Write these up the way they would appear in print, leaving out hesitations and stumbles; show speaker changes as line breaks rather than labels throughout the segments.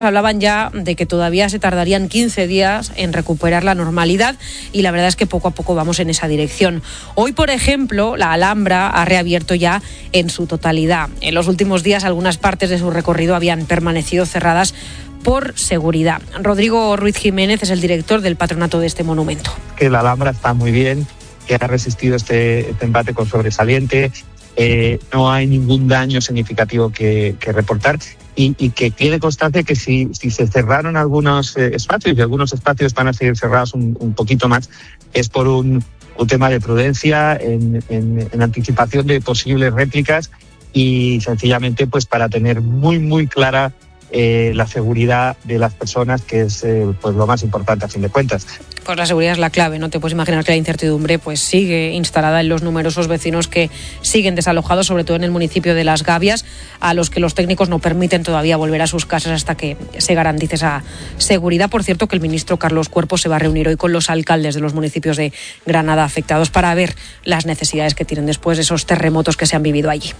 Hablaban ya de que todavía se tardarían 15 días en recuperar la normalidad y la verdad es que poco a poco vamos en esa dirección. Hoy, por ejemplo, la Alhambra ha reabierto ya en su totalidad. En los últimos días algunas partes de su recorrido habían permanecido cerradas por seguridad. Rodrigo Ruiz Jiménez es el director del patronato de este monumento.
Que la Alhambra está muy bien, que ha resistido este embate con sobresaliente, no hay ningún daño significativo que reportar. Y que quede constancia que si se cerraron algunos espacios, y algunos espacios van a seguir cerrados un poquito más, es por un tema de prudencia en anticipación de posibles réplicas y sencillamente pues para tener muy clara la seguridad de las personas, que es pues lo más importante a fin de cuentas.
Pues la seguridad es la clave, ¿no? Te puedes imaginar que la incertidumbre pues sigue instalada en los numerosos vecinos que siguen desalojados, sobre todo en el municipio de Las Gavias, a los que los técnicos no permiten todavía volver a sus casas hasta que se garantice esa seguridad. Por cierto, que el ministro Carlos Cuerpo se va a reunir hoy con los alcaldes de los municipios de Granada afectados para ver las necesidades que tienen después de esos terremotos que se han vivido allí.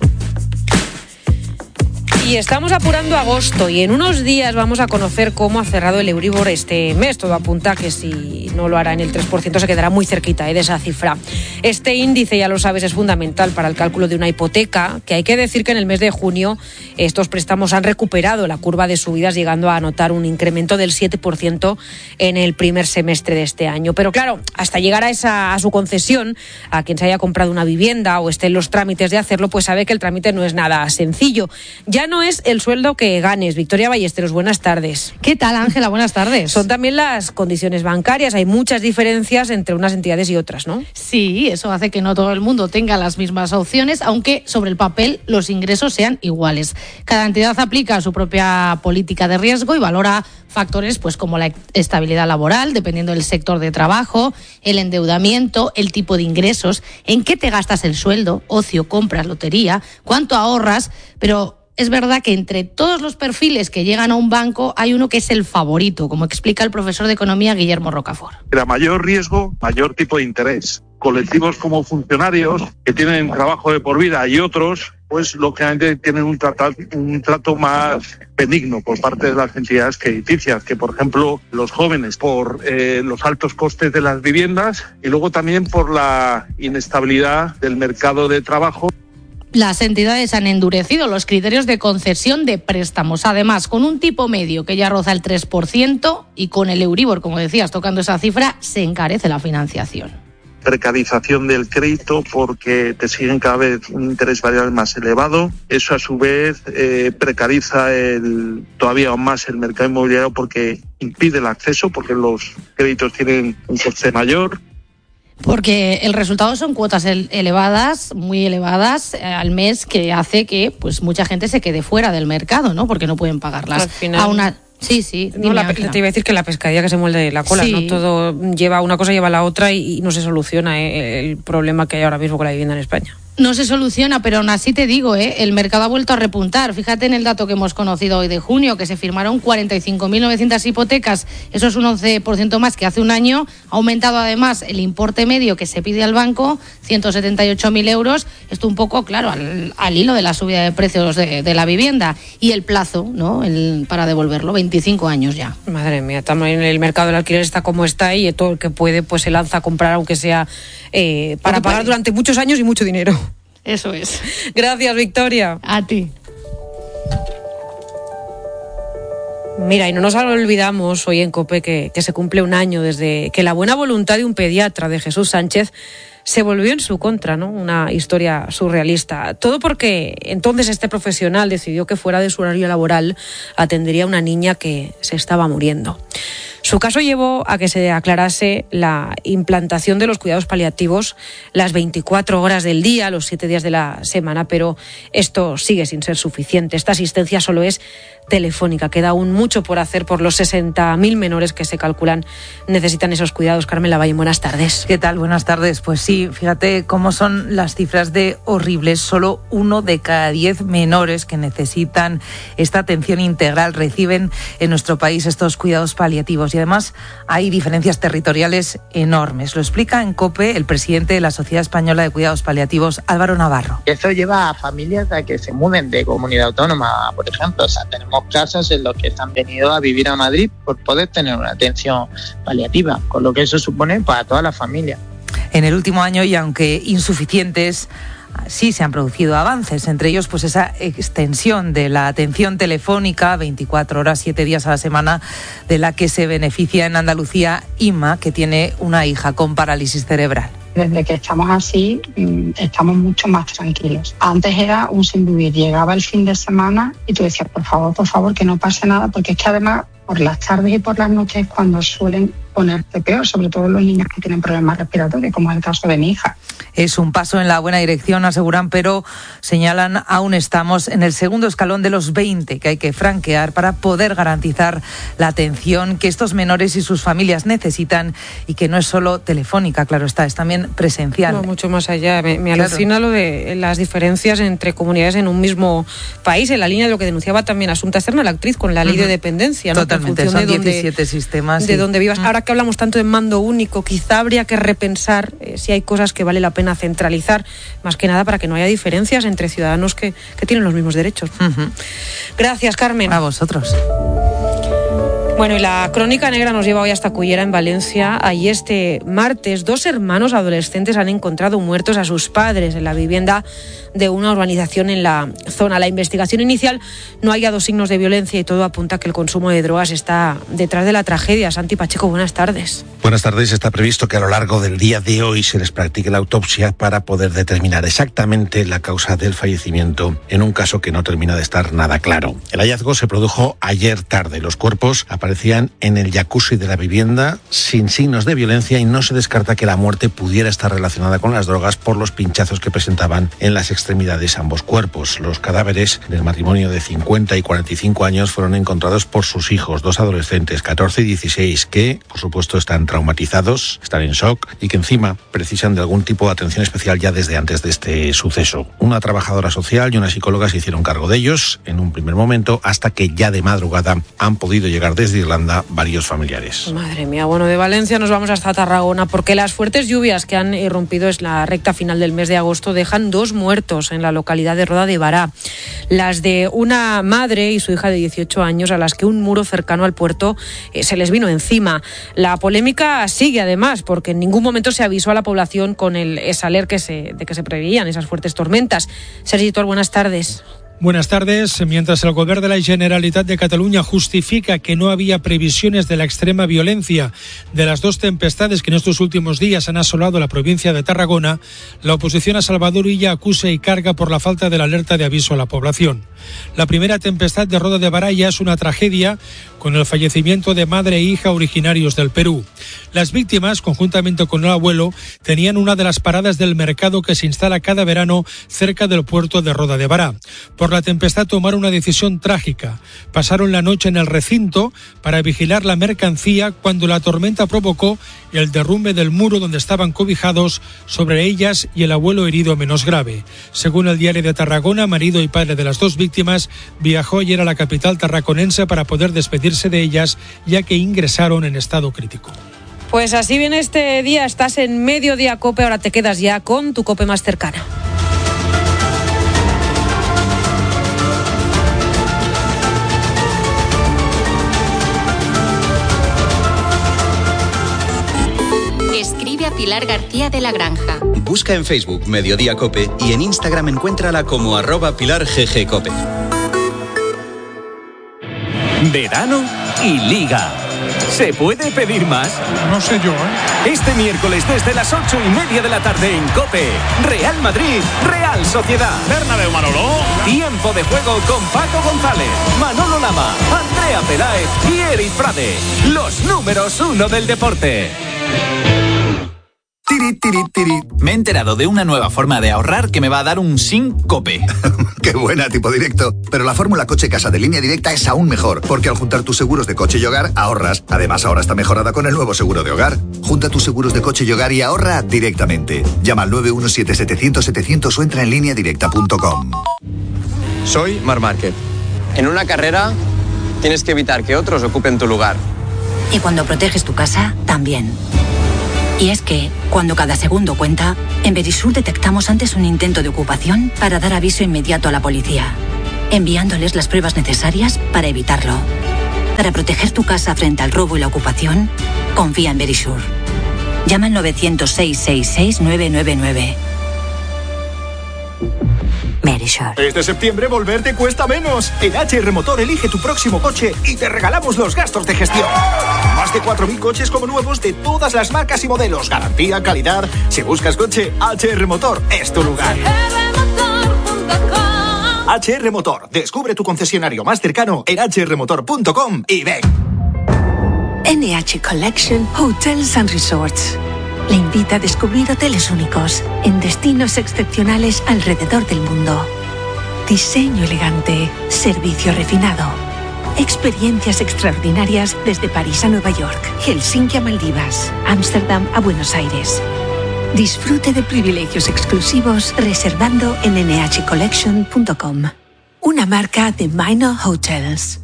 Y estamos apurando agosto y en unos días vamos a conocer cómo ha cerrado el Euribor este mes. Todo apunta a que si no lo hará en el 3% se quedará muy cerquita de esa cifra. Este índice, ya lo sabes, es fundamental para el cálculo de una hipoteca, que hay que decir que en el mes de junio estos préstamos han recuperado la curva de subidas, llegando a anotar un incremento del 7% en el primer semestre de este año. Pero claro, hasta llegar a su concesión, a quien se haya comprado una vivienda o esté en los trámites de hacerlo, pues sabe que el trámite no es nada sencillo. Ya no es el sueldo que ganes. Victoria Ballesteros, buenas tardes.
¿Qué tal, Ángela? Buenas tardes.
Son también las condiciones bancarias. Hay muchas diferencias entre unas entidades y otras, ¿no?
Sí, eso hace que no todo el mundo tenga las mismas opciones, aunque sobre el papel los ingresos sean iguales. Cada entidad aplica su propia política de riesgo y valora factores pues como la estabilidad laboral, dependiendo del sector de trabajo, el endeudamiento, el tipo de ingresos, en qué te gastas el sueldo, ocio, compras, lotería, cuánto ahorras, pero es verdad que entre todos los perfiles que llegan a un banco hay uno que es el favorito, como explica el profesor de Economía Guillermo Rocafort.
A mayor riesgo, mayor tipo de interés. Colectivos como funcionarios que tienen trabajo de por vida y otros, pues lógicamente tienen un trato más benigno por parte de las entidades crediticias, que por ejemplo los jóvenes por los altos costes de las viviendas y luego también por la inestabilidad del mercado de trabajo.
Las entidades han endurecido los criterios de concesión de préstamos, además con un tipo medio que ya roza el 3% y con el Euribor, como decías, tocando esa cifra, se encarece la financiación.
Precarización del crédito porque te siguen cada vez un interés variable más elevado. Eso a su vez precariza todavía aún más el mercado inmobiliario porque impide el acceso, porque los créditos tienen un coste mayor.
Porque el resultado son cuotas elevadas, muy elevadas al mes, que hace que pues mucha gente se quede fuera del mercado, ¿no? Porque no pueden pagarlas.
Al final...
Sí.
No, te iba a decir que la pescadilla que se muerde la cola, sí. ¿No? Todo lleva una cosa, lleva la otra y no se soluciona el problema que hay ahora mismo con la vivienda en España.
No se soluciona, pero aún así te digo, el mercado ha vuelto a repuntar. Fíjate en el dato que hemos conocido hoy de junio, que se firmaron 45.900 hipotecas. Eso es un 11% más que hace un año. Ha aumentado además el importe medio que se pide al banco, 178.000 euros. Esto un poco, claro, al hilo de la subida de precios de la vivienda. Y el plazo, ¿no? Para devolverlo, 25 años ya.
Madre mía, también el mercado del alquiler está como está y todo el que puede pues se lanza a comprar, aunque sea para pagar durante muchos años y mucho dinero.
Eso es.
Gracias, Victoria.
A ti.
Mira, y no nos olvidamos hoy en COPE que se cumple un año desde que la buena voluntad de un pediatra, de Jesús Sánchez, se volvió en su contra, ¿no? Una historia surrealista. Todo porque entonces este profesional decidió que fuera de su horario laboral atendería a una niña que se estaba muriendo. Su caso llevó a que se aclarase la implantación de los cuidados paliativos las 24 horas del día, los 7 días de la semana, pero esto sigue sin ser suficiente. Esta asistencia solo es telefónica. Queda aún mucho por hacer por los 60.000 menores que se calculan necesitan esos cuidados. Carmen Lavalle, buenas tardes.
¿Qué tal? Buenas tardes. Pues sí, fíjate cómo son las cifras de horribles. Solo 1 de cada 10 menores que necesitan esta atención integral reciben en nuestro país estos cuidados paliativos. Y además hay diferencias territoriales enormes. Lo explica en COPE el presidente de la Sociedad Española de Cuidados Paliativos, Álvaro Navarro.
Esto lleva a familias a que se muden de comunidad autónoma, por ejemplo. O sea, tenemos tenemos casas en las que se han venido a vivir a Madrid por poder tener una atención paliativa, con lo que eso supone para toda la familia.
En el último año, y aunque insuficientes, sí se han producido avances, entre ellos pues esa extensión de la atención telefónica 24 horas, 7 días a la semana, de la que se beneficia en Andalucía Inma, que tiene una hija con parálisis cerebral.
Desde que estamos así, estamos mucho más tranquilos. Antes era un sin vivir, llegaba el fin de semana y tú decías, por favor, que no pase nada, porque es que además por las tardes y por las noches es cuando suelen ponerse peor, sobre todo los niños que tienen problemas respiratorios, como es el caso de mi hija.
Es un paso en la buena dirección, aseguran, pero señalan, aún estamos en el segundo escalón de los 20 que hay que franquear para poder garantizar la atención que estos menores y sus familias necesitan, y que no es solo telefónica, claro está, es también presencial.
No, mucho más allá. Me alucina lo de las diferencias entre comunidades en un mismo país, en la línea de lo que denunciaba también Asunta Serna, la actriz, con la ley de dependencia, ¿no?
Totalmente, son 17 sistemas.
De donde vivas. Ahora que hablamos tanto de mando único, quizá habría que repensar si hay cosas que vale la pena centralizar, más que nada para que no haya diferencias entre ciudadanos que tienen los mismos derechos. Gracias, Carmen.
A vosotros.
Bueno, y la crónica negra nos lleva hoy hasta Cullera, en Valencia. Allí este martes 2 hermanos adolescentes han encontrado muertos a sus padres en la vivienda de una urbanización en la zona. La investigación inicial no ha hallado signos de violencia y todo apunta a que el consumo de drogas está detrás de la tragedia. Santi Pacheco, buenas tardes.
Buenas tardes. Está previsto que a lo largo del día de hoy se les practique la autopsia para poder determinar exactamente la causa del fallecimiento en un caso que no termina de estar nada claro. El hallazgo se produjo ayer tarde. Los cuerpos aparecían en el jacuzzi de la vivienda sin signos de violencia y no se descarta que la muerte pudiera estar relacionada con las drogas por los pinchazos que presentaban en las extremidades ambos cuerpos. Los cadáveres del matrimonio de 50 y 45 años fueron encontrados por sus hijos, 2 adolescentes, 14 y 16, que, por supuesto, están traumatizados, están en shock y que encima precisan de algún tipo de atención especial ya desde antes de este suceso. Una trabajadora social y una psicóloga se hicieron cargo de ellos en un primer momento, hasta que ya de madrugada han podido llegar desde Irlanda varios familiares.
Madre mía, bueno, de Valencia nos vamos hasta Tarragona, porque las fuertes lluvias que han irrumpido en la recta final del mes de agosto dejan 2 muertos en la localidad de Roda de Bará. Las de una madre y su hija de 18 años, a las que un muro cercano al puerto se les vino encima. La polémica sigue además, porque en ningún momento se avisó a la población con el aler de que se preveían esas fuertes tormentas. Sergi Tor, buenas tardes.
Buenas tardes. Mientras el Govern de la Generalitat de Cataluña justifica que no había previsiones de la extrema violencia de las 2 tempestades que en estos últimos días han asolado la provincia de Tarragona, la oposición a Salvador Illa acusa y carga por la falta de la alerta de aviso a la población. La primera tempestad de Roda de Bará ya es una tragedia, con el fallecimiento de madre e hija originarios del Perú. Las víctimas, conjuntamente con el abuelo, tenían una de las paradas del mercado que se instala cada verano cerca del puerto de Roda de Bará. Por la tempestad tomaron una decisión trágica. Pasaron la noche en el recinto para vigilar la mercancía cuando la tormenta provocó el derrumbe del muro donde estaban cobijados sobre ellas y el abuelo herido menos grave. Según el Diario de Tarragona, marido y padre de las 2 víctimas viajó ayer a la capital tarraconense para poder despedirse de ellas, ya que ingresaron en estado crítico.
Pues así viene este día, estás en Mediodía Cope, ahora te quedas ya con tu Cope más cercana.
Escribe a Pilar García de la Granja.
Busca en Facebook Mediodía Cope y en Instagram encuéntrala como @PilarGGCope.
Verano y Liga. ¿Se puede pedir más?
No sé yo, ¿eh?
Este miércoles desde las 8:30 de la tarde en COPE. Real Madrid, Real Sociedad.
Bernabéu, Manolo.
Tiempo de juego con Paco González, Manolo Lama, Andrea Peláez y Eric Frade. Los números 1 del deporte.
Me he enterado de una nueva forma de ahorrar que me va a dar un SINCOPE.
¡Qué buena, tipo directo! Pero la fórmula coche casa de Línea Directa es aún mejor, porque al juntar tus seguros de coche y hogar, ahorras. Además, ahora está mejorada con el nuevo seguro de hogar. Junta tus seguros de coche y hogar y ahorra directamente. Llama al 917-700-700 o entra en lineadirecta.com.
Soy Marc Márquez. En una carrera tienes que evitar que otros ocupen tu lugar.
Y cuando proteges tu casa, también. Y es que, cuando cada segundo cuenta, en Verisur detectamos antes un intento de ocupación para dar aviso inmediato a la policía. enviándoles las pruebas necesarias para evitarlo. Para proteger tu casa frente al robo y la ocupación, confía en Verisure. Llama al 900-666-999. Verisure.
Este septiembre volver te cuesta menos. En HR Motor elige tu próximo coche y te regalamos los gastos de gestión. Más de 4.000 coches como nuevos de todas las marcas y modelos. Garantía, calidad. Si buscas coche, HR Motor es tu lugar. HR Motor. Descubre tu concesionario más cercano en hrmotor.com y ven.
NH Collection Hotels and Resorts le invita a descubrir hoteles únicos en destinos excepcionales alrededor del mundo. Diseño elegante, servicio refinado, experiencias extraordinarias desde París a Nueva York, Helsinki a Maldivas, Ámsterdam a Buenos Aires. Disfrute de privilegios exclusivos reservando en nhcollection.com. Una marca de Minor Hotels.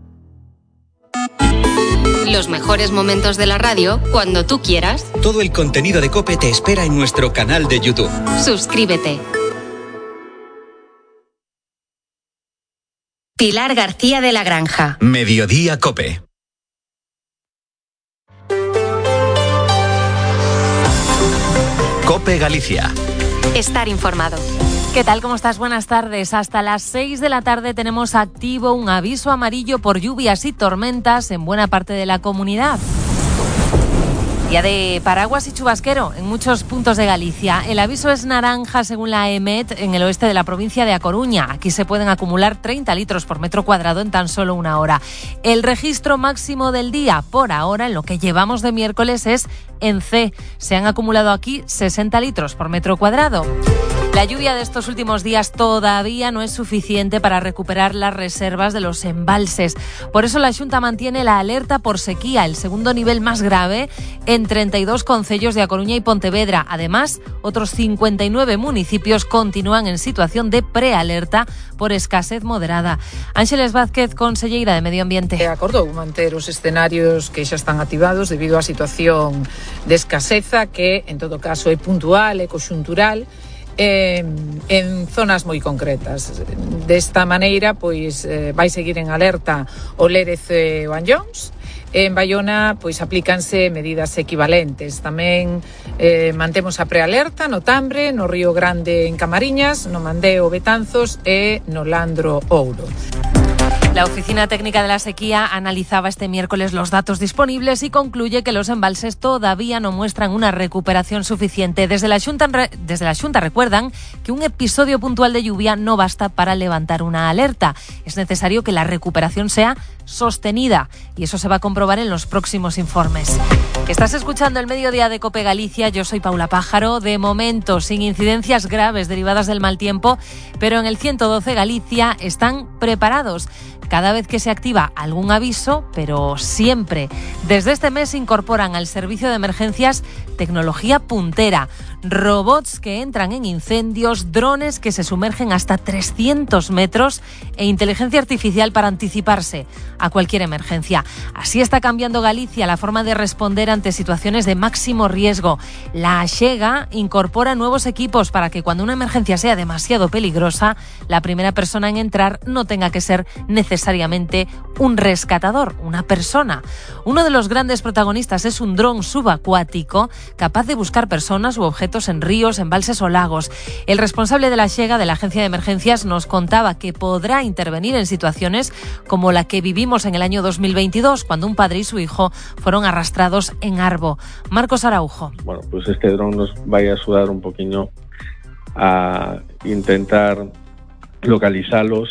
Los mejores momentos de la radio cuando tú quieras.
Todo el contenido de COPE te espera en nuestro canal de YouTube.
Suscríbete. Pilar García de la Granja.
Mediodía COPE. COPE Galicia.
Estar informado.
¿Qué tal? ¿Cómo estás? Buenas tardes. Hasta las 6 de la tarde tenemos activo un aviso amarillo por lluvias y tormentas en buena parte de la comunidad. Día de paraguas y chubasquero en muchos puntos de Galicia. El aviso es naranja según la EMET en el oeste de la provincia de A Coruña. Aquí se pueden acumular 30 litros por metro cuadrado en tan solo una hora. El registro máximo del día por ahora, en lo que llevamos de miércoles, es en C. Se han acumulado aquí 60 litros por metro cuadrado. La lluvia de estos últimos días todavía no es suficiente para recuperar las reservas de los embalses. Por eso la Xunta mantiene la alerta por sequía, el segundo nivel más grave en 32 concellos de A Coruña y Pontevedra. Además, otros 59 municipios continúan en situación de prealerta por escasez moderada. Ángeles Vázquez, conselleira de Medio Ambiente.
Acordou manter os escenarios que xa están activados debido á situación de escaseza que, en todo caso, é puntual e conxuntural en zonas moi concretas. Desta maneira, pois, vai seguir en alerta o Lérez e o Anllóns. En Baiona, pois, aplícanse medidas equivalentes. Tamén mantemos a prealerta no Tambre, no Río Grande en Camariñas, no Mandeo Betanzos e no Landro Ouro.
La Oficina Técnica de la Sequía analizaba este miércoles los datos disponibles y concluye que los embalses todavía no muestran una recuperación suficiente. Desde la Xunta recuerdan que un episodio puntual de lluvia no basta para levantar una alerta. Es necesario que la recuperación sea sostenida y eso se va a comprobar en los próximos informes. Estás escuchando el Mediodía de COPE Galicia, yo soy Paula Pájaro. De momento, sin incidencias graves derivadas del mal tiempo, pero en el 112 Galicia están preparados cada vez que se activa algún aviso, pero siempre. Desde este mes incorporan al servicio de emergencias tecnología puntera, robots que entran en incendios, drones que se sumergen hasta 300 metros e inteligencia artificial para anticiparse a cualquier emergencia. Así está cambiando Galicia la forma de responder ante situaciones de máximo riesgo. La Axega incorpora nuevos equipos para que cuando una emergencia sea demasiado peligrosa, la primera persona en entrar no tenga que ser necesariamente un rescatador, una persona. Uno de los grandes protagonistas es un dron subacuático capaz de buscar personas u objetos en ríos, embalses o lagos. El responsable de la Axega, de la Agencia de Emergencias, nos contaba que podrá intervenir en situaciones como la que vivimos en el año 2022, cuando un padre y su hijo fueron arrastrados en Arbo. Marcos Araujo.
Bueno, pues este dron nos va a ayudar un poquillo a intentar localizarlos.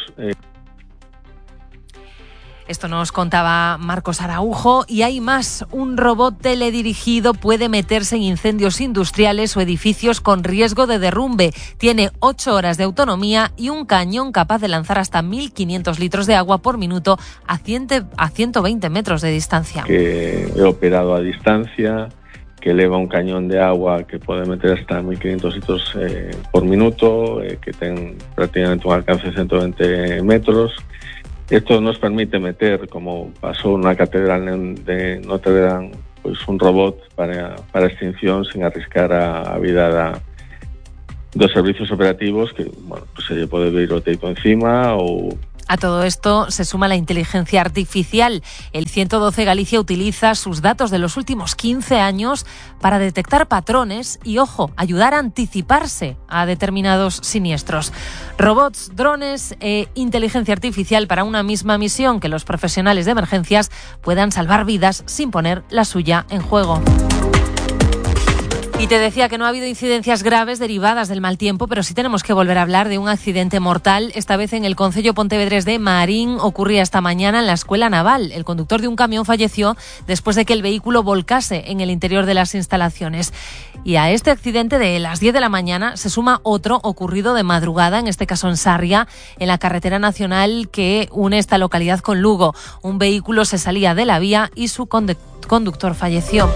Esto nos contaba Marcos Araujo. Y hay más. Un robot teledirigido puede meterse en incendios industriales o edificios con riesgo de derrumbe. Tiene 8 horas de autonomía y un cañón capaz de lanzar hasta 1.500 litros de agua por minuto a 120 metros de distancia.
Que he operado a distancia, que eleva un cañón de agua que puede meter hasta 1.500 litros por minuto, que tiene prácticamente un alcance de 120 metros. Esto nos permite meter, como pasó en una catedral de Notre Dame, pues un robot para extinción sin arriscar a vida dos servicios operativos que, bueno, pues se lle pode vir o teito encima ou...
A todo esto se suma la inteligencia artificial. El 112 Galicia utiliza sus datos de los últimos 15 años para detectar patrones y, ojo, ayudar a anticiparse a determinados siniestros. Robots, drones e inteligencia artificial para una misma misión, que los profesionales de emergencias puedan salvar vidas sin poner la suya en juego. Y te decía que no ha habido incidencias graves derivadas del mal tiempo, pero sí tenemos que volver a hablar de un accidente mortal, esta vez en el concello pontevedrés de Marín. Ocurría esta mañana en la Escuela Naval. El conductor de un camión falleció después de que el vehículo volcase en el interior de las instalaciones. Y a este accidente de las 10 de la mañana se suma otro ocurrido de madrugada, en este caso en Sarria, en la carretera nacional que une esta localidad con Lugo. Un vehículo se salía de la vía y su conductor falleció.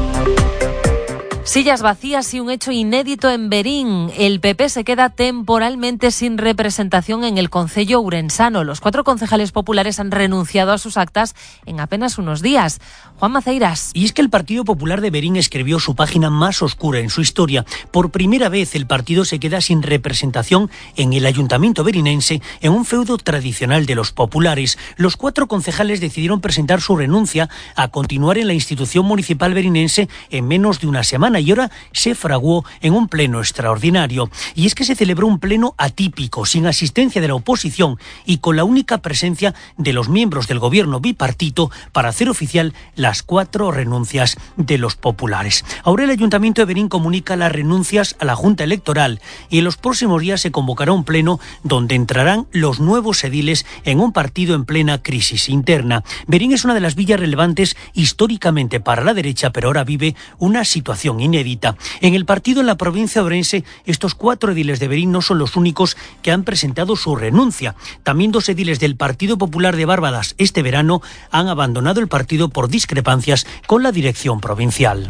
Sillas vacías y un hecho inédito en Verín. El PP se queda temporalmente sin representación en el concello ourensano. Los 4 concejales populares han renunciado a sus actas en apenas unos días. Juan Maceiras.
Y es que el Partido Popular de Verín escribió su página más oscura en su historia. Por primera vez el partido se queda sin representación en el ayuntamiento verinense, en un feudo tradicional de los populares. Los 4 concejales decidieron presentar su renuncia a continuar en la institución municipal verinense en menos de una semana, y ahora se fraguó en un pleno extraordinario. Y es que se celebró un pleno atípico, sin asistencia de la oposición y con la única presencia de los miembros del gobierno bipartito para hacer oficial las 4 renuncias de los populares. Ahora el Ayuntamiento de Verín comunica las renuncias a la Junta Electoral y en los próximos días se convocará un pleno donde entrarán los nuevos ediles en un partido en plena crisis interna. Verín es una de las villas relevantes históricamente para la derecha, pero ahora vive una situación inédita. En el partido en la provincia de Ourense, estos 4 ediles de Verín no son los únicos que han presentado su renuncia. También 2 ediles del Partido Popular de Bárbadas este verano han abandonado el partido por discrepancias con la dirección provincial.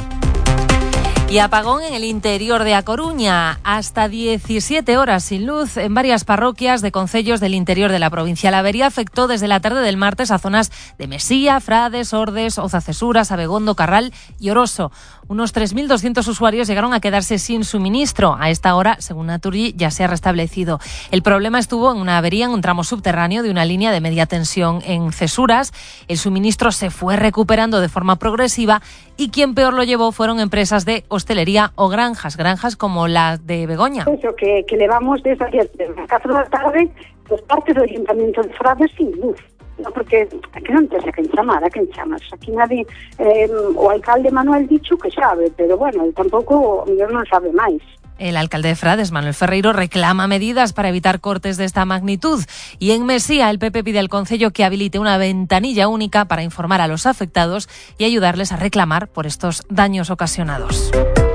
Y apagón en el interior de A Coruña. Hasta 17 horas sin luz en varias parroquias de concellos del interior de la provincia. La avería afectó desde la tarde del martes a zonas de Mesía, Frades, Ordes, Ozacesuras, Abegondo, Carral y Oroso. Unos 3.200 usuarios llegaron a quedarse sin suministro. A esta hora, según Naturgy, ya se ha restablecido. El problema estuvo en una avería en un tramo subterráneo de una línea de media tensión en Cesuras. El suministro se fue recuperando de forma progresiva y quien peor lo llevó fueron empresas de hostelería o granjas como la de Begoña.
Eso que levamos desde ayer, desde las 4 da tarde, pues parte do Ayuntamiento de Frades sin luz. No, porque aquí non tens a quen chamar, aquí nadie, o alcalde Manuel dicho que sabe, pero bueno, tampouco non sabe máis.
El alcalde de Frades, Manuel Ferreiro, reclama medidas para evitar cortes de esta magnitud. Y en Mesía, el PP pide al concello que habilite una ventanilla única para informar a los afectados y ayudarles a reclamar por estos daños ocasionados.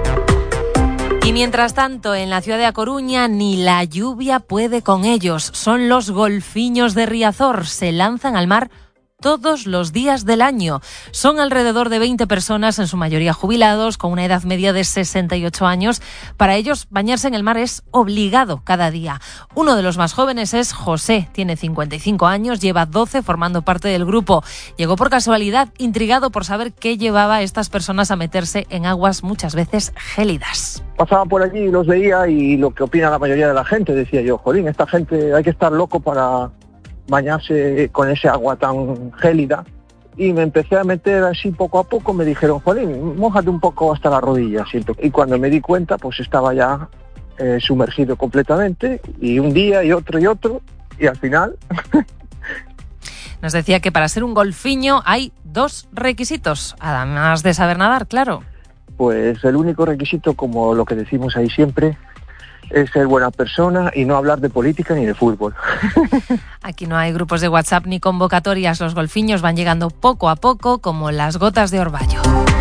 Y mientras tanto, en la ciudad de A Coruña, ni la lluvia puede con ellos. Son los golfiños de Riazor. Se lanzan al mar todos los días del año. Son alrededor de 20 personas, en su mayoría jubilados, con una edad media de 68 años. Para ellos, bañarse en el mar es obligado cada día. Uno de los más jóvenes es José. Tiene 55 años, lleva 12 formando parte del grupo. Llegó por casualidad, intrigado por saber qué llevaba a estas personas a meterse en aguas muchas veces gélidas.
Pasaba por allí y los veía, y lo que opina la mayoría de la gente, decía yo, jolín, esta gente hay que estar loco para bañarse con ese agua tan gélida, y me empecé a meter así poco a poco. Me dijeron, jolín, mójate un poco hasta la rodilla, siento. Y cuando me di cuenta, pues estaba ya sumergido completamente, y un día y otro, y al final...
Nos decía que para ser un golfiño hay 2 requisitos, además de saber nadar, claro.
Pues el único requisito, como lo que decimos ahí siempre, es ser buena persona y no hablar de política ni de fútbol.
Aquí no hay grupos de WhatsApp ni convocatorias. Los golfiños van llegando poco a poco, como las gotas de orvallo.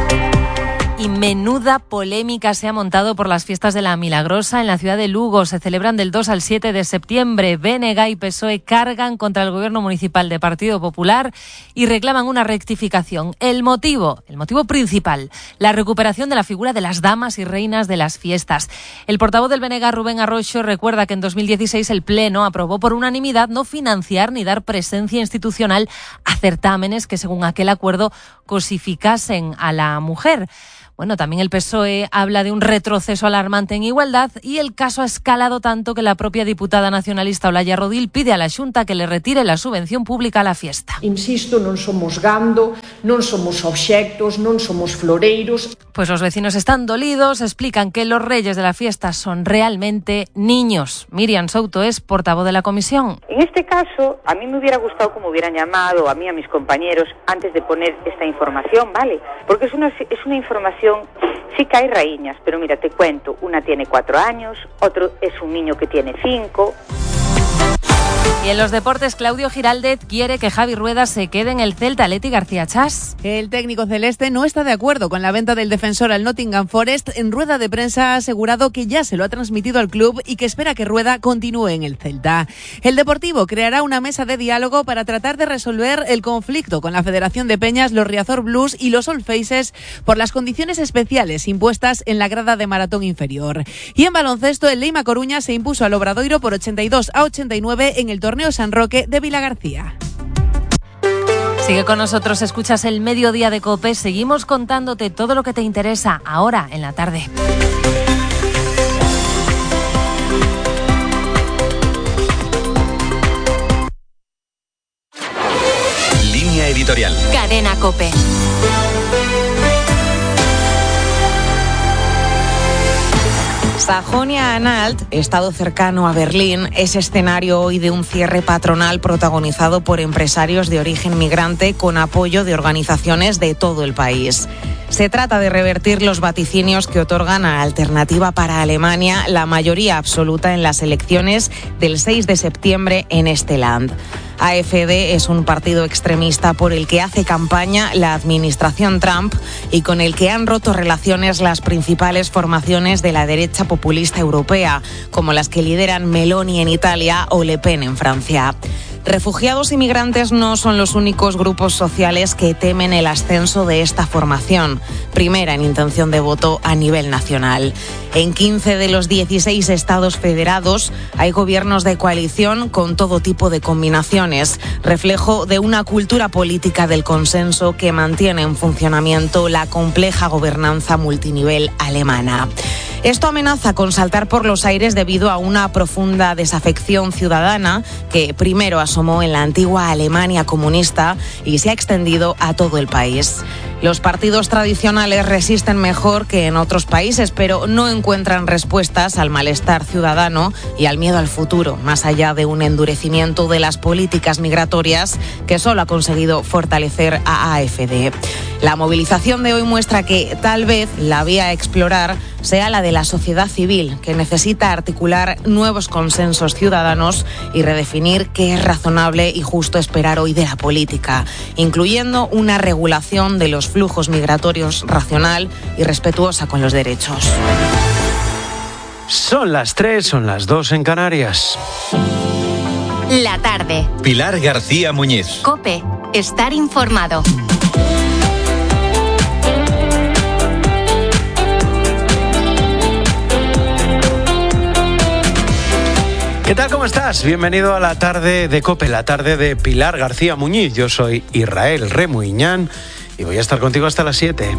Y menuda polémica se ha montado por las fiestas de la Milagrosa en la ciudad de Lugo. Se celebran del 2 al 7 de septiembre. BNG y PSOE cargan contra el gobierno municipal de Partido Popular y reclaman una rectificación. El motivo principal, la recuperación de la figura de las damas y reinas de las fiestas. El portavoz del BNG, Rubén Arroyo, recuerda que en 2016 el Pleno aprobó por unanimidad no financiar ni dar presencia institucional a certámenes que, según aquel acuerdo, cosificasen a la mujer. Bueno, también el PSOE habla de un retroceso alarmante en igualdad y el caso ha escalado tanto que la propia diputada nacionalista Olaya Rodil pide a la Xunta que le retire la subvención pública a la fiesta.
Insisto, non somos gando, non somos obxectos, non somos floreiros.
Pues los vecinos están dolidos, explican que los reyes de la fiesta son realmente niños. Miriam Souto es portavoz de la comisión.
En este caso, a mí me hubiera gustado que me hubieran llamado, a mí, a mis compañeros, antes de poner esta información, ¿vale? Porque es una información, sí que hay raíñas, pero mira, te cuento, una tiene 4 años, otro es un niño que tiene 5...
Y en los deportes, Claudio Giraldez quiere que Javi Rueda se quede en el Celta. Leti García Chas.
El técnico celeste no está de acuerdo con la venta del defensor al Nottingham Forest. En rueda de prensa ha asegurado que ya se lo ha transmitido al club y que espera que Rueda continúe en el Celta. El Deportivo creará una mesa de diálogo para tratar de resolver el conflicto con la Federación de Peñas, los Riazor Blues y los Old Faces por las condiciones especiales impuestas en la grada de maratón inferior. Y en baloncesto, el Leima Coruña se impuso al Obradoiro por 82-89 en el torneo San Roque de Vilagarcía.
Sigue con nosotros, escuchas el Mediodía de COPE. Seguimos contándote todo lo que te interesa ahora en la tarde.
Línea editorial.
Cadena COPE.
Sajonia-Anhalt, estado cercano a Berlín, es escenario hoy de un cierre patronal protagonizado por empresarios de origen migrante con apoyo de organizaciones de todo el país. Se trata de revertir los vaticinios que otorgan a Alternativa para Alemania la mayoría absoluta en las elecciones del 6 de septiembre en este land. AfD es un partido extremista por el que hace campaña la administración Trump y con el que han roto relaciones las principales formaciones de la derecha populista europea, como las que lideran Meloni en Italia o Le Pen en Francia. Refugiados y migrantes no son los únicos grupos sociales que temen el ascenso de esta formación, primera en intención de voto a nivel nacional. En 15 de los 16 estados federados hay gobiernos de coalición con todo tipo de combinaciones, reflejo de una cultura política del consenso que mantiene en funcionamiento la compleja gobernanza multinivel alemana. Esto amenaza con saltar por los aires debido a una profunda desafección ciudadana que primero asomó en la antigua Alemania comunista y se ha extendido a todo el país. Los partidos tradicionales resisten mejor que en otros países, pero no encuentran respuestas al malestar ciudadano y al miedo al futuro, más allá de un endurecimiento de las políticas migratorias que solo ha conseguido fortalecer a AfD. La movilización de hoy muestra que tal vez la vía a explorar sea la de la sociedad civil, que necesita articular nuevos consensos ciudadanos y redefinir qué es razonable y justo esperar hoy de la política, incluyendo una regulación de los flujos migratorios racional y respetuosa con los derechos.
Son las 3, son las 2 en Canarias.
La tarde.
Pilar García Muñiz.
COPE. Estar informado.
¿Qué tal? ¿Cómo estás? Bienvenido a la tarde de COPE, la tarde de Pilar García Muñiz. Yo soy Israel Remuiñán y voy a estar contigo hasta las 7.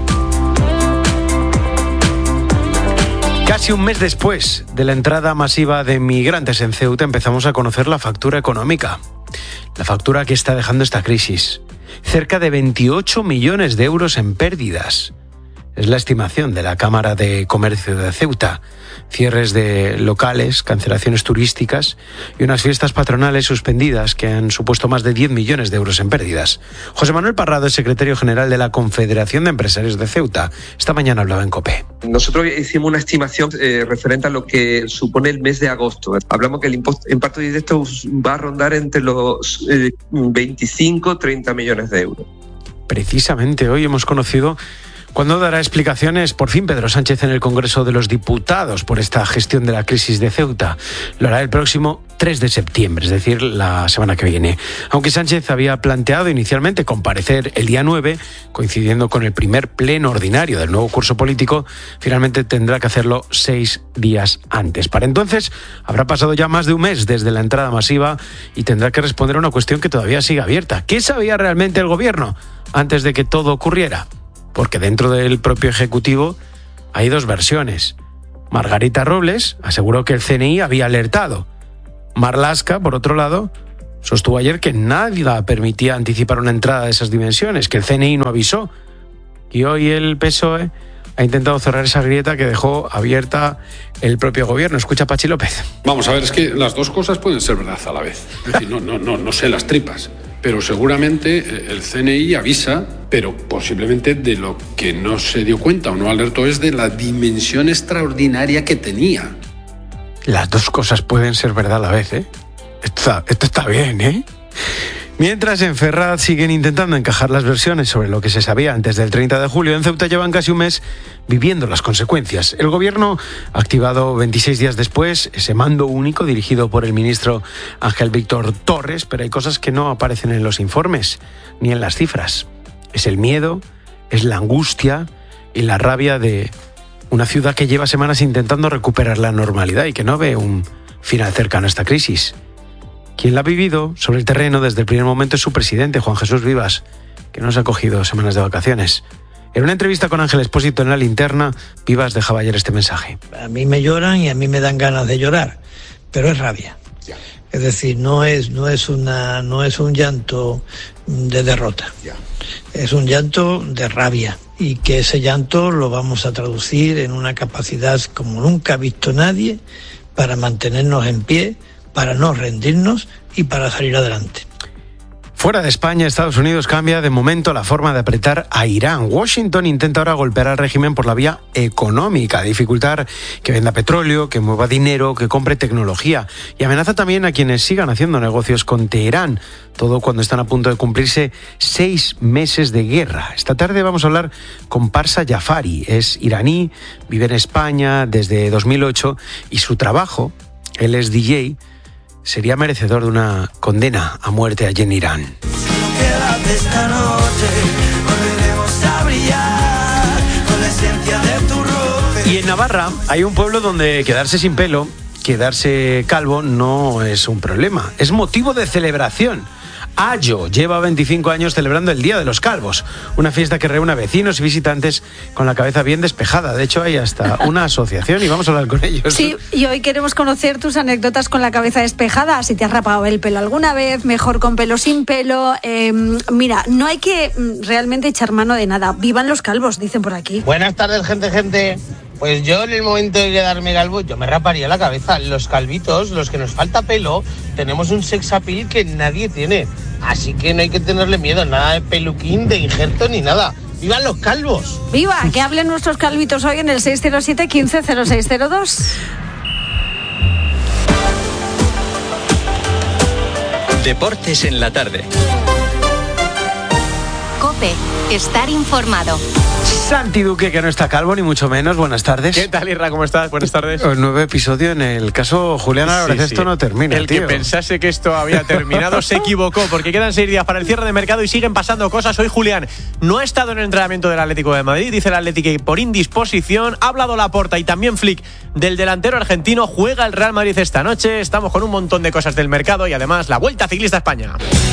Casi un mes después de la entrada masiva de migrantes en Ceuta empezamos a conocer la factura económica. La factura que está dejando esta crisis. Cerca de 28 millones de euros en pérdidas. Es la estimación de la Cámara de Comercio de Ceuta. Cierres de locales, cancelaciones turísticas y unas fiestas patronales suspendidas que han supuesto más de 10 millones de euros en pérdidas. José Manuel Parrado es secretario general de la Confederación de Empresarios de Ceuta. Esta mañana hablaba en COPE.
Nosotros hicimos una estimación referente a lo que supone el mes de agosto. Hablamos que el impacto directo va a rondar entre los 25-30 millones de euros.
Precisamente hoy hemos conocido ¿cuándo dará explicaciones por fin Pedro Sánchez en el Congreso de los Diputados por esta gestión de la crisis de Ceuta? Lo hará el próximo 3 de septiembre, es decir, la semana que viene. Aunque Sánchez había planteado inicialmente comparecer el día 9, coincidiendo con el primer pleno ordinario del nuevo curso político, finalmente tendrá que hacerlo 6 días antes. Para entonces habrá pasado ya más de un mes desde la entrada masiva y tendrá que responder a una cuestión que todavía sigue abierta. ¿Qué sabía realmente el Gobierno antes de que todo ocurriera? porque dentro del propio Ejecutivo hay dos versiones. Margarita Robles aseguró que el CNI había alertado. Marlaska, por otro lado, sostuvo ayer que nadie permitía anticipar una entrada de esas dimensiones, que el CNI no avisó. Y hoy el PSOE ha intentado cerrar esa grieta que dejó abierta el propio gobierno. Escucha a Pachi López.
Vamos a ver, es que las dos cosas pueden ser verdad a la vez. Es decir, no sé las tripas, pero seguramente el CNI avisa, pero posiblemente de lo que no se dio cuenta o no alertó es de la dimensión extraordinaria que tenía.
Las dos cosas pueden ser verdad a la vez, ¿eh? Esto está bien, ¿eh? Mientras en Ferraz siguen intentando encajar las versiones sobre lo que se sabía antes del 30 de julio, en Ceuta llevan casi un mes viviendo las consecuencias. El gobierno ha activado 26 días después ese mando único dirigido por el ministro Ángel Víctor Torres, pero hay cosas que no aparecen en los informes ni en las cifras. Es el miedo, es la angustia y la rabia de una ciudad que lleva semanas intentando recuperar la normalidad y que no ve un final cercano a esta crisis. Quien la ha vivido sobre el terreno desde el primer momento es su presidente, Juan Jesús Vivas, que no se ha cogido semanas de vacaciones. En una entrevista con Ángel Expósito en La Linterna, Vivas dejaba ayer este mensaje.
A mí me lloran y a mí me dan ganas de llorar, pero es rabia. Es decir, no es un llanto de derrota. Es un llanto de rabia, y que ese llanto lo vamos a traducir en una capacidad como nunca ha visto nadie para mantenernos en pie, para no rendirnos y para salir adelante.
Fuera de España, Estados Unidos cambia de momento la forma de apretar a Irán. Washington intenta ahora golpear al régimen por la vía económica, dificultar que venda petróleo, que mueva dinero, que compre tecnología, y amenaza también a quienes sigan haciendo negocios con Teherán, todo cuando están a punto de cumplirse 6 meses de guerra. Esta tarde vamos a hablar con Parsa Jafari, es iraní, vive en España desde 2008 y su trabajo, él es DJ, sería merecedor de una condena a muerte allí en Irán. Y en Navarra hay un pueblo donde quedarse sin pelo, quedarse calvo no es un problema, es motivo de celebración. Ayo lleva 25 años celebrando el Día de los Calvos, una fiesta que reúne a vecinos y visitantes con la cabeza bien despejada. De hecho, hay hasta una asociación y vamos a hablar con ellos.
Sí, y hoy queremos conocer tus anécdotas con la cabeza despejada. Si te has rapado el pelo alguna vez, mejor con pelo, sin pelo. Mira, no hay que realmente echar mano de nada. Vivan los calvos, dicen por aquí.
Buenas tardes, gente. Pues yo en el momento de quedarme calvo, yo me raparía la cabeza. Los calvitos, los que nos falta pelo, tenemos un sex appeal que nadie tiene. Así que no hay que tenerle miedo, nada de peluquín, de injerto ni nada. ¡Vivan los calvos!
¡Viva! Que hablen nuestros calvitos hoy en el 607 15 0602.
Deportes en la tarde.
COPE. Estar informado.
Santi Duque, que no está calvo, ni mucho menos. Buenas tardes.
¿Qué tal, Irra? ¿Cómo estás? Buenas tardes.
El nuevo episodio en el caso Julián Álvarez. Sí. Esto no termina,
El
tío.
que pensase que esto había terminado se equivocó, porque quedan 6 días para el cierre de mercado y siguen pasando cosas. Hoy Julián no ha estado en el entrenamiento del Atlético de Madrid. Dice el Atlético que por indisposición. Ha hablado Laporta y también Flick del delantero argentino. Juega el Real Madrid esta noche. Estamos con un montón de cosas del mercado y además la Vuelta Ciclista a España.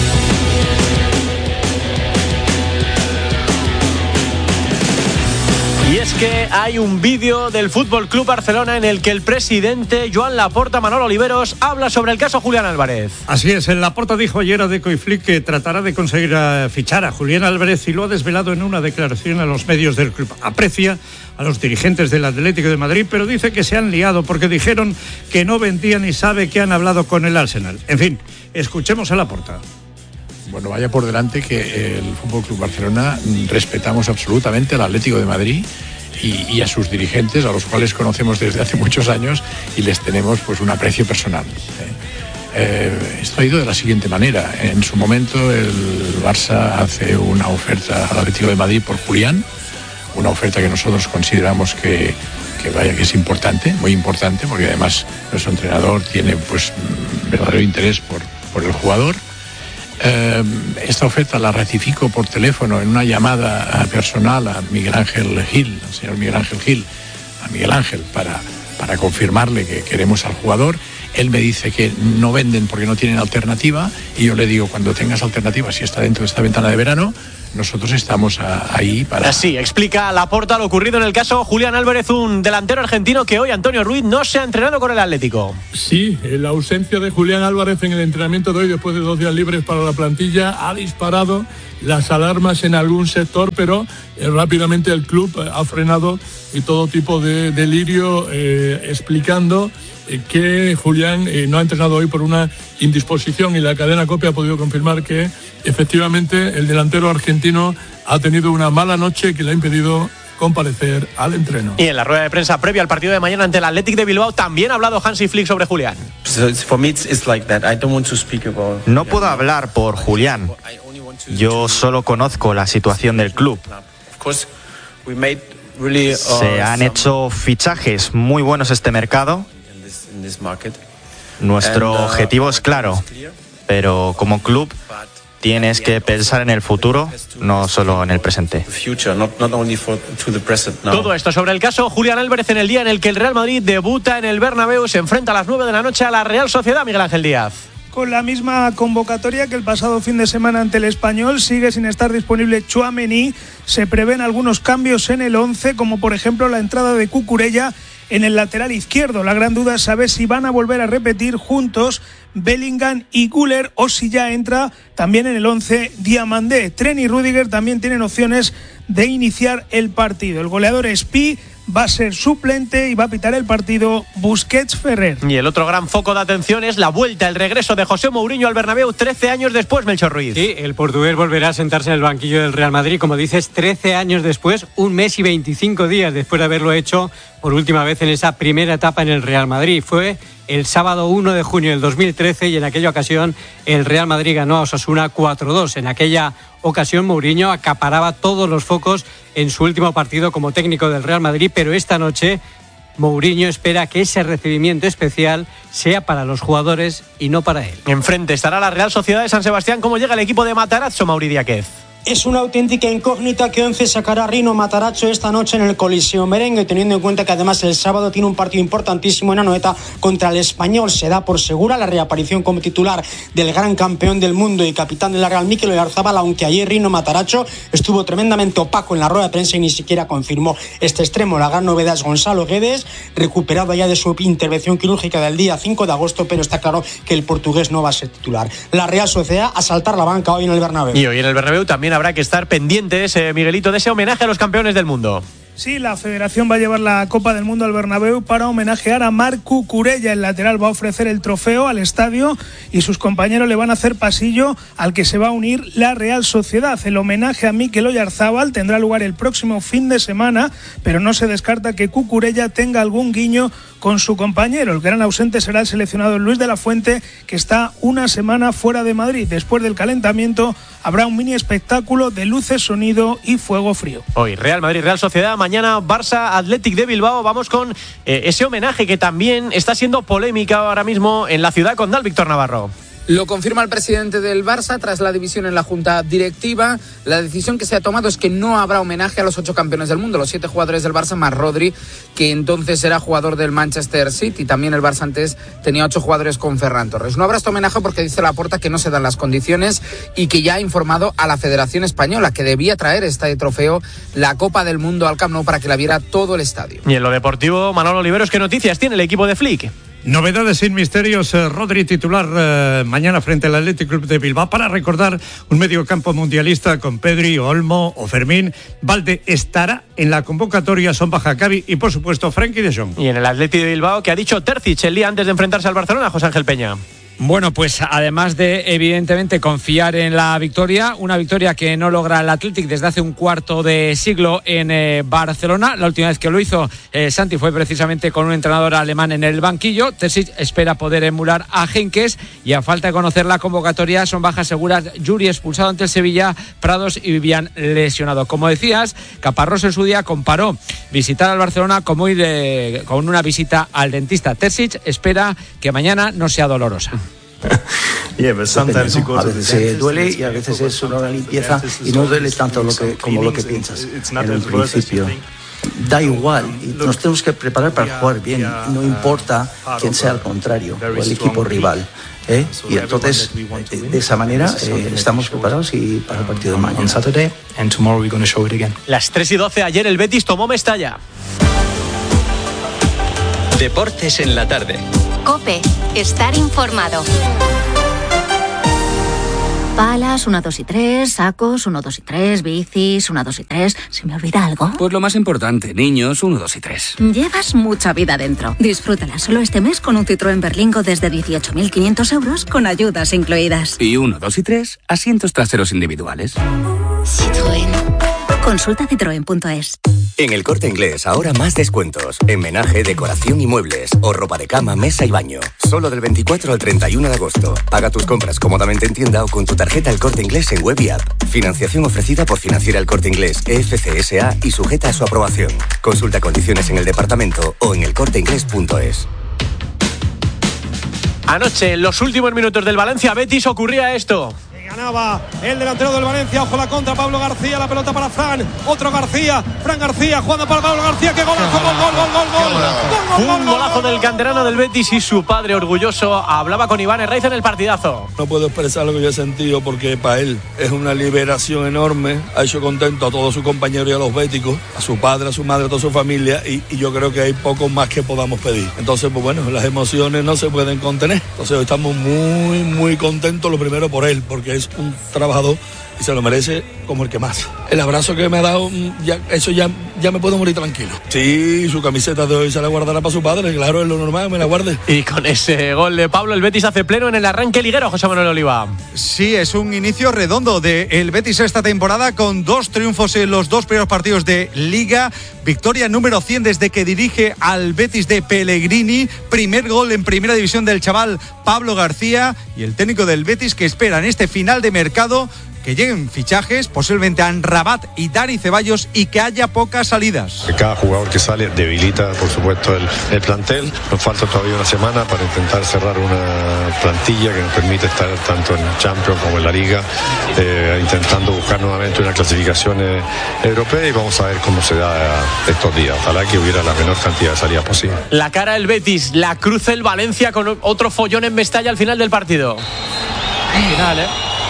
Y es que hay un vídeo del Fútbol Club Barcelona en el que el presidente Joan Laporta, Manolo Oliveros, habla sobre el caso Julián Álvarez.
Así es, el Laporta dijo ayer a Deco y Flick que tratará de conseguir fichar a Julián Álvarez y lo ha desvelado en una declaración a los medios del club. Aprecia a los dirigentes del Atlético de Madrid, pero dice que se han liado porque dijeron que no vendían y sabe que han hablado con el Arsenal. En fin, escuchemos a Laporta.
Bueno, vaya por delante que el Fútbol Club Barcelona respetamos absolutamente al Atlético de Madrid y a sus dirigentes, a los cuales conocemos desde hace muchos años y les tenemos pues un aprecio personal. Esto ha ido de la siguiente manera. En su momento el Barça hace una oferta al Atlético de Madrid por Julián, una oferta que nosotros consideramos que es importante, muy importante, porque además nuestro entrenador tiene pues verdadero interés por el jugador. Esta oferta la ratifico por teléfono en una llamada personal a Miguel Ángel Gil, al señor Miguel Ángel Gil, a Miguel Ángel, para confirmarle que queremos al jugador, Él me dice que no venden porque no tienen alternativa y yo le digo, cuando tengas alternativa, si está dentro de esta ventana de verano, nosotros estamos ahí para...
Así explica Laporta lo ocurrido en el caso Julián Álvarez, un delantero argentino que hoy, Antonio Ruiz, no se ha entrenado con el Atlético.
Sí, la ausencia de Julián Álvarez en el entrenamiento de hoy, después de 2 días libres para la plantilla, ha disparado las alarmas en algún sector, pero rápidamente el club ha frenado y todo tipo de delirio explicando que Julián no ha entrenado hoy por una indisposición, y la cadena COPE ha podido confirmar que efectivamente el delantero argentino ha tenido una mala noche que le ha impedido comparecer al entreno.
Y en la rueda de prensa previa al partido de mañana ante el Athletic de Bilbao también ha hablado Hansi Flick sobre Julián.
No puedo hablar por Julián. Yo solo conozco la situación del club. Se han hecho fichajes muy buenos este mercado. Nuestro objetivo es claro, pero como club tienes que pensar en el futuro, no solo en el presente.
Todo esto sobre el caso Julián Álvarez en el día en el que el Real Madrid debuta en el Bernabéu, se enfrenta a las 9 de la noche a la Real Sociedad. Miguel Ángel Díaz.
Con la misma convocatoria que el pasado fin de semana ante el Español, sigue sin estar disponible Tchouaméni. Se prevén algunos cambios en el 11, como por ejemplo la entrada de Cucurella en el lateral izquierdo. La gran duda es saber si van a volver a repetir juntos Bellingham y Güler, o si ya entra también en el 11 Diamandé. Tren y Rüdiger también tienen opciones de iniciar el partido. El goleador Spi va a ser suplente y va a pitar el partido Busquets Ferrer.
Y el otro gran foco de atención es la vuelta, el regreso de José Mourinho al Bernabéu 13 años después, Melchor Ruiz.
Sí, el portugués volverá a sentarse en el banquillo del Real Madrid, como dices, 13 años después, 1 mes y 25 días después de haberlo hecho por última vez en esa primera etapa en el Real Madrid. Fue el sábado 1 de junio del 2013 y en aquella ocasión el Real Madrid ganó a Osasuna 4-2. En aquella ocasión Mourinho acaparaba todos los focos en su último partido como técnico del Real Madrid, pero esta noche Mourinho espera que ese recibimiento especial sea para los jugadores y no para él.
Enfrente estará la Real Sociedad de San Sebastián. ¿Cómo llega el equipo de Matarazzo, Mauri Díaz?
Es una auténtica incógnita que Once sacará Rino Matarazzo esta noche en el Coliseo Merengue, teniendo en cuenta que además el sábado tiene un partido importantísimo en Anoeta contra el Español. Se da por segura la reaparición como titular del gran campeón del mundo y capitán de la Real, Mikel Oyarzabal, aunque ayer Rino Matarazzo estuvo tremendamente opaco en la rueda de prensa y ni siquiera confirmó este extremo. La gran novedad es Gonzalo Guedes, recuperado ya de su intervención quirúrgica del día 5 de agosto, pero está claro que el portugués no va a ser titular. La Real Sociedad a saltar la banca hoy en el Bernabéu.
Y hoy en el Bernabéu también habrá que estar pendientes, Miguelito, de ese homenaje a los campeones del mundo.
Sí, la Federación va a llevar la Copa del Mundo al Bernabéu para homenajear a Marc Cucurella. El lateral va a ofrecer el trofeo al estadio y sus compañeros le van a hacer pasillo al que se va a unir la Real Sociedad. El homenaje a Mikel Oyarzabal tendrá lugar el próximo fin de semana, pero no se descarta que Cucurella tenga algún guiño con su compañero. El gran ausente será el seleccionado Luis de la Fuente, que está una semana fuera de Madrid. Después del calentamiento habrá un mini espectáculo de luces, sonido y fuego frío.
Hoy Real Madrid, Real Sociedad, mañana Barça, Athletic de Bilbao. Vamos con ese homenaje que también está siendo polémica ahora mismo en la ciudad condal, Víctor Navarro.
Lo confirma el presidente del Barça tras la división en la junta directiva. La decisión que se ha tomado es que no habrá homenaje a los 8 campeones del mundo, los 7 jugadores del Barça más Rodri, que entonces era jugador del Manchester City. También el Barça antes tenía 8 jugadores con Ferran Torres. No habrá este homenaje porque dice Laporta que no se dan las condiciones y que ya ha informado a la Federación Española que debía traer este trofeo, la Copa del Mundo, al Camp Nou para que la viera todo el estadio.
Y en lo deportivo, Manolo Oliveros, ¿qué noticias tiene el equipo de Flick?
Novedades sin misterios. Rodri titular mañana frente al Athletic Club de Bilbao para recordar un mediocampo mundialista con Pedri, Olmo o Fermín. Valde estará en la convocatoria, son Bajacabi y por supuesto Frenkie de Jong.
Y en el Athletic de Bilbao, que ha dicho Terzic el día antes de enfrentarse al Barcelona, José Ángel Peña.
Bueno, pues además de evidentemente confiar en la victoria, una victoria que no logra el Athletic desde hace un cuarto de siglo en Barcelona. La última vez que lo hizo Santi fue precisamente con un entrenador alemán en el banquillo. Terzic espera poder emular a Henkes y a falta de conocer la convocatoria son bajas seguras Yuri expulsado ante el Sevilla, Prados y Vivian lesionado. Como decías, Caparrós en su día comparó visitar al Barcelona como ir con una visita al dentista. Terzic espera que mañana no sea dolorosa.
A veces duele y a veces es solo una limpieza y no duele tanto como lo que piensas en el principio. Da igual, nos tenemos que preparar para jugar bien, no importa quién sea el contrario o el equipo rival. Y entonces, de esa manera, estamos preparados y para el partido de mañana. Saturday, and tomorrow we're going to show it again.
Las 3:12, ayer el Betis tomó Mestalla.
Deportes en la tarde.
COPE, estar informado.
Palas, 1, 2 y 3, sacos, 1, 2 y 3, bicis, 1, 2 y 3. ¿Se me olvida algo?
Pues lo más importante, niños, 1, 2 y 3.
Llevas mucha vida dentro. Disfrútala solo este mes con un Citroën Berlingo desde 18.500 euros con ayudas incluidas.
Y 1, 2 y 3, asientos traseros individuales.
Citroën. Consulta citroen.es.
En El Corte Inglés, ahora más descuentos. En menaje, decoración y muebles. O ropa de cama, mesa y baño. Solo del 24 al 31 de agosto. Paga tus compras cómodamente en tienda o con tu tarjeta El Corte Inglés en web y app. Financiación ofrecida por Financiera El Corte Inglés, EFC S.A. y sujeta a su aprobación. Consulta condiciones en el departamento o en elcorteinglés.es.
Anoche, en los últimos minutos del Valencia Betis, ocurría esto.
Ganaba el delantero del Valencia, ojo la contra, Pablo García, la pelota para Fran, otro García, Fran García, jugando para Pablo García, que golazo, gol.
Un golazo del canterano del Betis y su padre orgulloso hablaba con Iván Herraiz en el partidazo.
No puedo expresar lo que yo he sentido porque para él es una liberación enorme, ha hecho contento a todos sus compañeros y a los béticos, a su padre, a su madre, a toda su familia y yo creo que hay poco más que podamos pedir. Entonces, pues bueno, las emociones no se pueden contener. Entonces hoy estamos muy contentos, lo primero por él, porque es un trabajador y se lo merece como el que más. El abrazo que me ha dado, ya me puedo morir tranquilo. Sí, su camiseta de hoy se la guardará para su padre, claro, es lo normal, me la guarde.
Y con ese gol de Pablo, el Betis hace pleno en el arranque liguero, José Manuel Oliva.
Sí, es un inicio redondo del Betis esta temporada con 2 triunfos en los 2 primeros partidos de Liga. Victoria número 100 desde que dirige al Betis de Pellegrini. Primer gol en primera división del chaval Pablo García y el técnico del Betis que espera en este final de mercado que lleguen fichajes, posiblemente Amrabat y Dani Ceballos y que haya pocas salidas.
Cada jugador que sale debilita, por supuesto, el plantel. Nos falta todavía una semana para intentar cerrar una plantilla que nos permite estar tanto en Champions como en la Liga, intentando buscar nuevamente una clasificación europea y vamos a ver cómo se da estos días. Ojalá que hubiera la menor cantidad de salidas posible.
La cara del Betis, la cruza el Valencia con otro follón en Mestalla al final del partido. Final,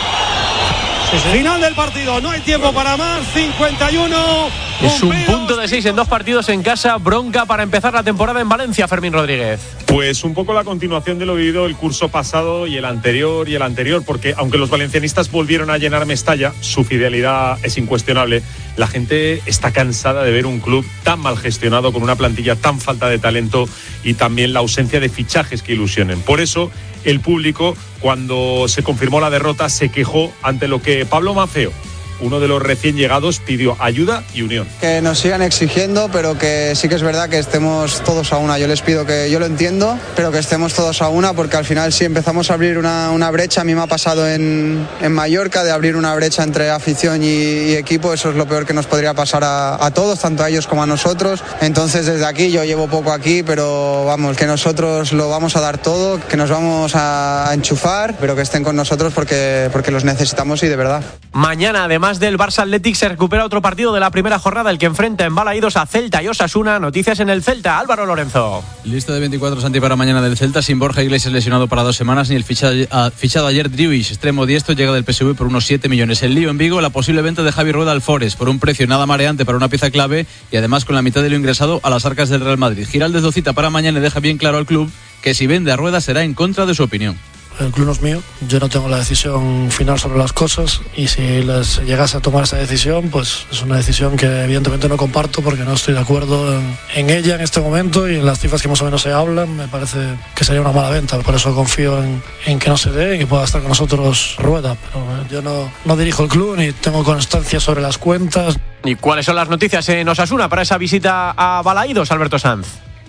Final del partido, no hay tiempo para más, 51.
Es un punto de 6 en 2 partidos en casa, bronca para empezar la temporada en Valencia, Fermín Rodríguez.
Pues un poco la continuación de lo vivido el curso pasado y el anterior, porque aunque los valencianistas volvieron a llenar Mestalla, su fidelidad es incuestionable. La gente está cansada de ver un club tan mal gestionado, con una plantilla tan falta de talento y también la ausencia de fichajes que ilusionen. Por eso, el público, cuando se confirmó la derrota, se quejó ante lo que Pablo Maffeo, uno de los recién llegados, pidió ayuda y unión.
Que nos sigan exigiendo, pero que sí que es verdad que estemos todos a una. Yo les pido que, yo lo entiendo, pero que estemos todos a una, porque al final si empezamos a abrir una brecha, a mí me ha pasado en Mallorca, de abrir una brecha entre afición y equipo, eso es lo peor que nos podría pasar a todos, tanto a ellos como a nosotros. Entonces desde aquí, yo llevo poco aquí, pero vamos, que nosotros lo vamos a dar todo, que nos vamos a enchufar, pero que estén con nosotros porque los necesitamos y de verdad.
Mañana, además del Barça Athletic, se recupera otro partido de la primera jornada, el que enfrenta en Balaídos a Celta y Osasuna. Noticias en el Celta, Álvaro Lorenzo.
Lista de 24, Santi, para mañana del Celta, sin Borja Iglesias lesionado para 2 semanas, ni el fichado ayer Driouich, extremo diestro, llega del PSV por unos 7 millones. El lío en Vigo, la posible venta de Javi Rueda al Forest por un precio nada mareante para una pieza clave y además con la mitad de lo ingresado a las arcas del Real Madrid. Giraldez lo cita para mañana y deja bien claro al club que si vende a Rueda será en contra de su opinión.
El club no es mío, yo no tengo la decisión final sobre las cosas y si les llegase a tomar esa decisión, pues es una decisión que evidentemente no comparto porque no estoy de acuerdo en ella en este momento y en las cifras que más o menos se hablan. Me parece que sería una mala venta, por eso confío en que no se dé y que pueda estar con nosotros Rueda, pero yo no dirijo el club ni tengo constancia sobre las cuentas.
¿Y cuáles son las noticias en Osasuna para esa visita a Balaídos, Alberto Sanz?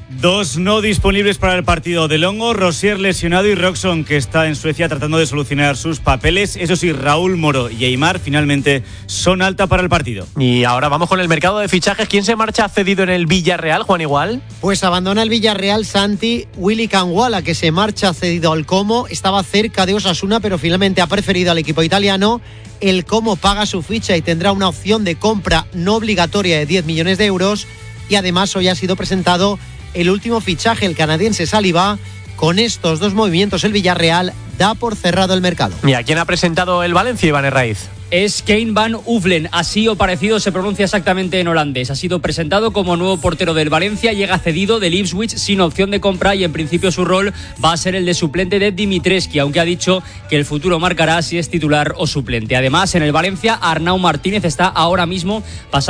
2 no disponibles para el partido de Longo, Rosier lesionado y Roxon, que está en Suecia tratando de solucionar sus papeles. Eso sí, Raúl Moro y Aimar finalmente son alta para el partido.
Y ahora vamos con el mercado de fichajes. ¿Quién se marcha cedido en el Villarreal, Juan Igual?
Pues abandona el Villarreal, Santi, Willy Canguala, que se marcha cedido al Como. Estaba cerca de Osasuna, pero finalmente ha preferido al equipo italiano. El Como paga su ficha y tendrá una opción de compra no obligatoria de 10 millones de euros. y además hoy ha sido presentado el último fichaje, el canadiense Saliba. Con estos dos movimientos el Villarreal da por cerrado el mercado.
¿Y a quién ha presentado el Valencia, Iván Herraiz?
Es Kein van Uffelen, así o parecido se pronuncia exactamente en holandés. Ha sido presentado como nuevo portero del Valencia, llega cedido del Ipswich sin opción de compra y en principio su rol va a ser el de suplente de Dimitrescu, aunque ha dicho que el futuro marcará si es titular o suplente. Además, en el Valencia, Arnau Martínez está ahora mismo pasando